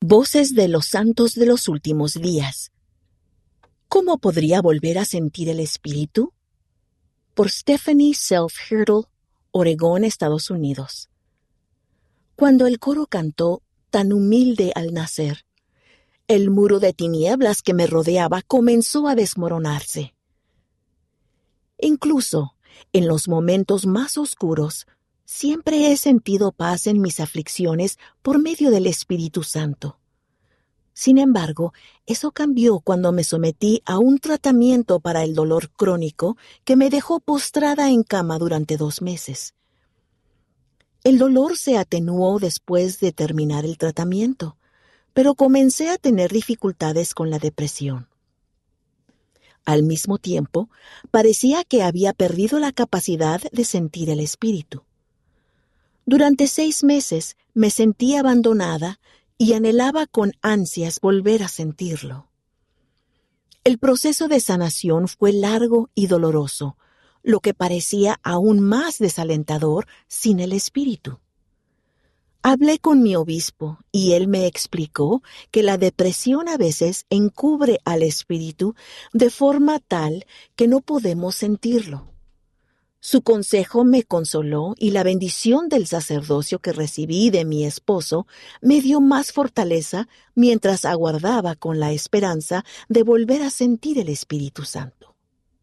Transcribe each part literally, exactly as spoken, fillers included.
Voces de los santos de los últimos días. ¿Cómo podría volver a sentir el Espíritu? Por Stephanie Self-Hurdle, Oregón, Estados Unidos. Cuando el coro cantó Tan humilde al nacer, el muro de tinieblas que me rodeaba comenzó a desmoronarse. Incluso en los momentos más oscuros, siempre he sentido paz en mis aflicciones por medio del Espíritu Santo. Sin embargo, eso cambió cuando me sometí a un tratamiento para el dolor crónico que me dejó postrada en cama durante dos meses. El dolor se atenuó después de terminar el tratamiento, pero comencé a tener dificultades con la depresión. Al mismo tiempo, parecía que había perdido la capacidad de sentir el Espíritu. Durante seis meses me sentí abandonada y anhelaba con ansias volver a sentirlo. El proceso de sanación fue largo y doloroso, lo que parecía aún más desalentador sin el Espíritu. Hablé con mi obispo y él me explicó que la depresión a veces encubre al Espíritu de forma tal que no podemos sentirlo. Su consejo me consoló y la bendición del sacerdocio que recibí de mi esposo me dio más fortaleza mientras aguardaba con la esperanza de volver a sentir el Espíritu Santo.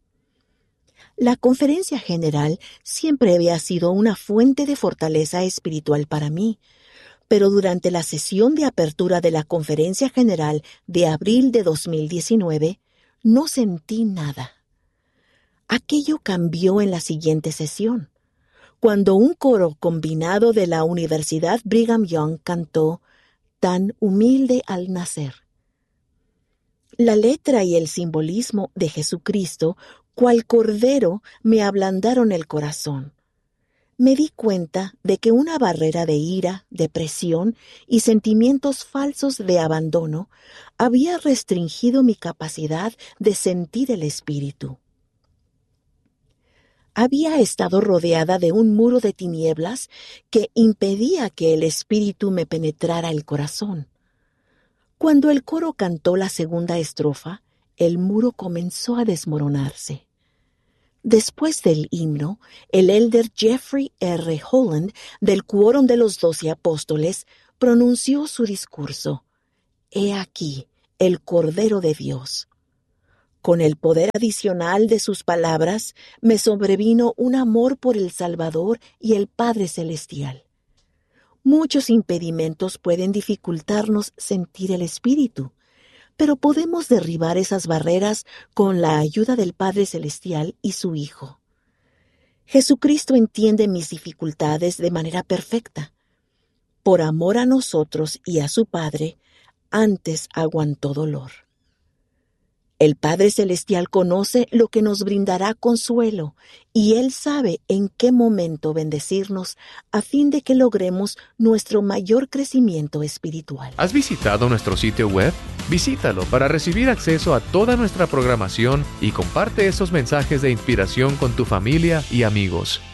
La conferencia general siempre había sido una fuente de fortaleza espiritual para mí, pero durante la sesión de apertura de la conferencia general de abril de dos mil diecinueve no sentí nada. Aquello cambió en la siguiente sesión, cuando un coro combinado de la Universidad Brigham Young cantó Tan humilde al nacer. La letra y el simbolismo de Jesucristo, cual cordero, me ablandaron el corazón. Me di cuenta de que una barrera de ira, depresión y sentimientos falsos de abandono había restringido mi capacidad de sentir el Espíritu. Había estado rodeada de un muro de tinieblas que impedía que el Espíritu me penetrara el corazón. Cuando el coro cantó la segunda estrofa, el muro comenzó a desmoronarse. Después del himno, el elder Jeffrey R. Holland, del Quórum de los Doce Apóstoles, pronunció su discurso: «He aquí, el Cordero de Dios». Con el poder adicional de sus palabras, me sobrevino un amor por el Salvador y el Padre Celestial. Muchos impedimentos pueden dificultarnos sentir el Espíritu, pero podemos derribar esas barreras con la ayuda del Padre Celestial y su Hijo. Jesucristo entiende mis dificultades de manera perfecta. Por amor a nosotros y a su Padre, antes aguantó dolor. El Padre Celestial conoce lo que nos brindará consuelo y Él sabe en qué momento bendecirnos a fin de que logremos nuestro mayor crecimiento espiritual. ¿Has visitado nuestro sitio web? Visítalo para recibir acceso a toda nuestra programación y comparte esos mensajes de inspiración con tu familia y amigos.